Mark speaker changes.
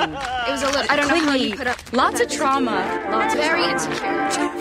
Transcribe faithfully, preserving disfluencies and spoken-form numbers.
Speaker 1: It was a little, I don't know how you
Speaker 2: Clingy.
Speaker 1: put up.
Speaker 2: Lots of trauma. Lots of
Speaker 1: Very
Speaker 2: trauma.
Speaker 1: insecure.